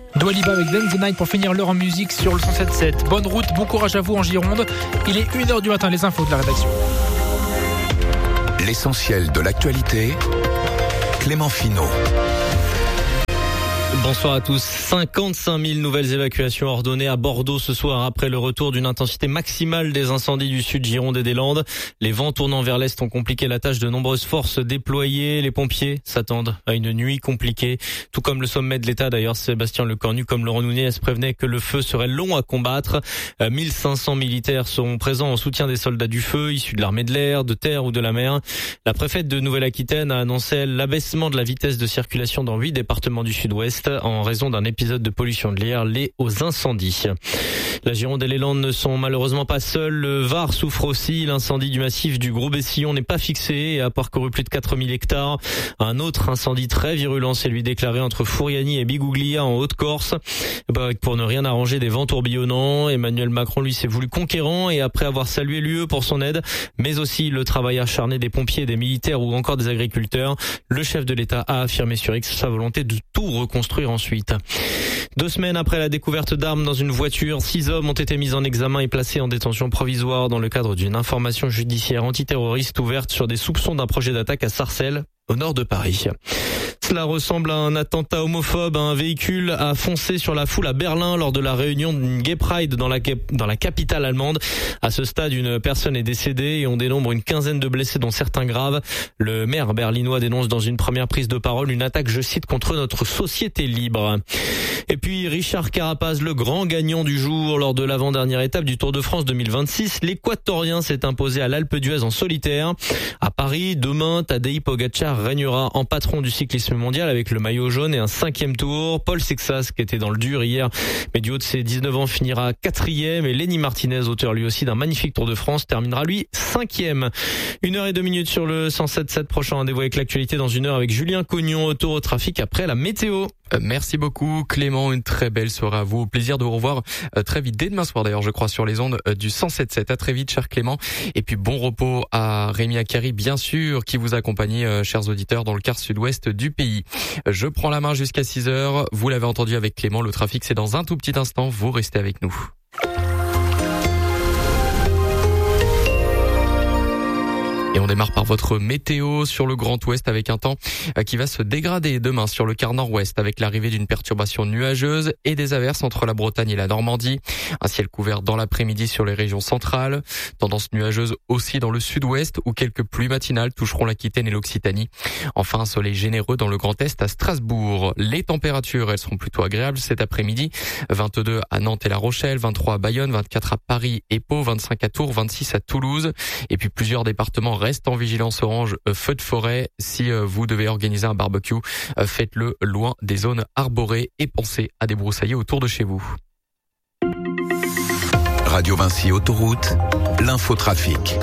Dua Lipa avec Dance the Night pour finir l'heure en musique sur le 107.7. Bonne route, bon courage à vous en Gironde. Il est 1h du matin, les infos de la rédaction. L'essentiel de l'actualité, Clément Finot. Bonsoir à tous. 55 000 nouvelles évacuations ordonnées à Bordeaux ce soir après le retour d'une intensité maximale des incendies du sud Gironde et des Landes. Les vents tournant vers l'est ont compliqué la tâche de nombreuses forces déployées. Les pompiers s'attendent à une nuit compliquée. Tout comme le sommet de l'État d'ailleurs, Sébastien Lecornu comme Laurent Nunez prévenait que le feu serait long à combattre. 1500 militaires seront présents en soutien des soldats du feu, issus de l'armée de l'air, de terre ou de la mer. La préfète de Nouvelle-Aquitaine a annoncé l'abaissement de la vitesse de circulation dans 8 départements du sud-ouest en raison d'un épisode de pollution de l'air lié aux incendies. La Gironde et les Landes ne sont malheureusement pas seuls. Le Var souffre aussi. L'incendie du massif du Gros-Bessillon n'est pas fixé et a parcouru plus de 4000 hectares. Un autre incendie très virulent s'est lui déclaré entre Fouriani et Bigouglia en Haute-Corse. Pour ne rien arranger des vents tourbillonnants, Emmanuel Macron lui s'est voulu conquérant et après avoir salué l'UE pour son aide, mais aussi le travail acharné des pompiers, des militaires ou encore des agriculteurs, le chef de l'État a affirmé sur X sa volonté de tout reconstruire ensuite. 2 semaines après la découverte d'armes dans une voiture, 6 hommes ont été mis en examen et placés en détention provisoire dans le cadre d'une information judiciaire antiterroriste ouverte sur des soupçons d'un projet d'attaque à Sarcelles, au nord de Paris. Cela ressemble à un attentat homophobe. Un véhicule a foncé sur la foule à Berlin lors de la réunion d'une Gay Pride dans la capitale allemande. À ce stade, une personne est décédée et on dénombre une quinzaine de blessés, dont certains graves. Le maire berlinois dénonce dans une première prise de parole une attaque, je cite, contre notre société libre. Et puis Richard Carapaz, le grand gagnant du jour lors de l'avant-dernière étape du Tour de France 2026. L'Équatorien s'est imposé à l'Alpe d'Huez en solitaire. À Paris, demain, Tadej Pogačar régnera en patron du cyclisme mondial avec le maillot jaune et un 5e tour. Paul Sexas, qui était dans le dur hier, mais du haut de ses 19 ans, finira 4e. Et Lenny Martinez, auteur lui aussi d'un magnifique Tour de France, terminera lui 5e. 1h02 sur le 107.7. Prochain rendez-vous avec l'actualité dans 1 heure avec Julien Cognon, autour au trafic après la météo. Merci beaucoup Clément, une très belle soirée à vous. Au plaisir de vous revoir très vite, dès demain soir d'ailleurs je crois, sur les ondes du 107.7. À très vite cher Clément, et puis bon repos à Rémi Akari bien sûr, qui vous accompagne chers auditeurs dans le quart sud-ouest du pays. Je prends la main jusqu'à 6h, vous l'avez entendu avec Clément, le trafic c'est dans un tout petit instant, vous restez avec nous. Et on démarre par votre météo sur le Grand Ouest avec un temps qui va se dégrader demain sur le quart nord-ouest avec l'arrivée d'une perturbation nuageuse et des averses entre la Bretagne et la Normandie. Un ciel couvert dans l'après-midi sur les régions centrales. Tendance nuageuse aussi dans le sud-ouest où quelques pluies matinales toucheront l'Aquitaine et l'Occitanie. Enfin, un soleil généreux dans le Grand Est à Strasbourg. Les températures, elles seront plutôt agréables cet après-midi. 22 à Nantes et La Rochelle, 23 à Bayonne, 24 à Paris et Pau, 25 à Tours, 26 à Toulouse. Et puis plusieurs départements restent en vigilance orange feu de forêt. Si vous devez organiser un barbecue, faites-le loin des zones arborées et pensez à débroussailler autour de chez vous. Radio Vinci Autoroute, l'infotrafic.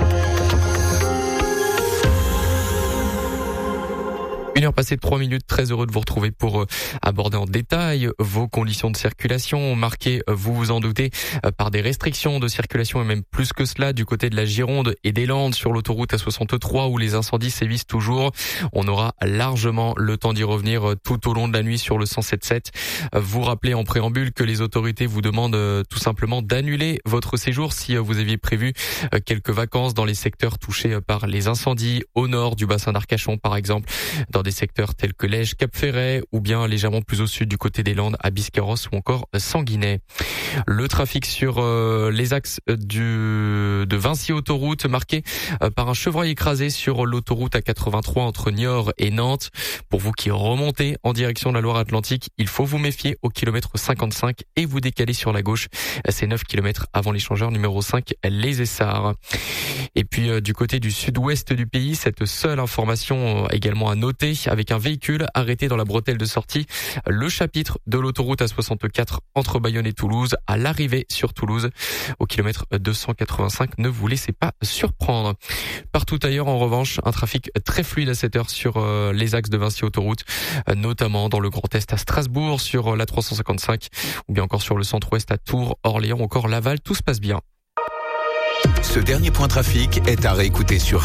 1h passée de 3 minutes, très heureux de vous retrouver pour aborder en détail vos conditions de circulation, marquées, vous vous en doutez, par des restrictions de circulation et même plus que cela du côté de la Gironde et des Landes sur l'autoroute A63 où les incendies sévissent toujours. On aura largement le temps d'y revenir tout au long de la nuit sur le 107.7. Vous rappelez en préambule que les autorités vous demandent tout simplement d'annuler votre séjour si vous aviez prévu quelques vacances dans les secteurs touchés par les incendies au nord du bassin d'Arcachon par exemple, dans des secteurs tels que Lège, Cap-Ferret ou bien légèrement plus au sud du côté des Landes à Biscarrosse ou encore Sanguinet. Le trafic sur les axes de Vinci Autoroute marqué par un chevreuil écrasé sur l'autoroute A83 entre Niort et Nantes. Pour vous qui remontez en direction de la Loire-Atlantique, il faut vous méfier au kilomètre 55 et vous décaler sur la gauche. C'est 9 km avant l'échangeur numéro 5, les Essarts. Et puis du côté du sud-ouest du pays, cette seule information également à noter, avec un véhicule arrêté dans la bretelle de sortie, le chapitre de l'autoroute A64 entre Bayonne et Toulouse, à l'arrivée sur Toulouse, au kilomètre 285. Ne vous laissez pas surprendre. Partout ailleurs, en revanche, un trafic très fluide à cette heure sur les axes de Vinci Autoroute, notamment dans le Grand Est à Strasbourg, sur la 355, ou bien encore sur le centre-ouest à Tours, Orléans, encore Laval. Tout se passe bien. Ce dernier point trafic est à réécouter sur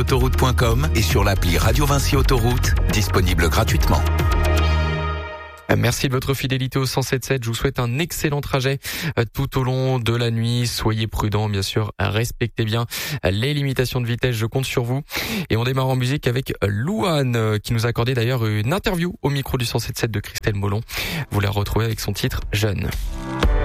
radiovinciautoroute.com et sur l'appli Radio Vinci Autoroute, disponible gratuitement. Merci de votre fidélité au 107.7. Je vous souhaite un excellent trajet tout au long de la nuit. Soyez prudents, bien sûr. Respectez bien les limitations de vitesse. Je compte sur vous. Et on démarre en musique avec Louane, qui nous a accordé d'ailleurs une interview au micro du 107.7 de Christelle Molon. Vous la retrouvez avec son titre Jeune.